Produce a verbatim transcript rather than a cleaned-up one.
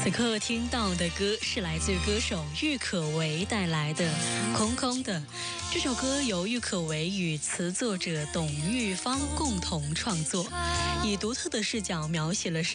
此刻听到的歌是来自歌手郁可唯带来的《空空的》。这首歌由郁可唯与词作者董玉芳共同创作，以独特的视角描写了